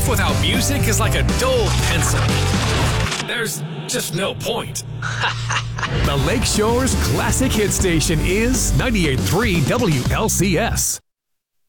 Life without music is like a dull pencil. There's just no point. The Lakeshore's classic hit station is 98.3 WLCS.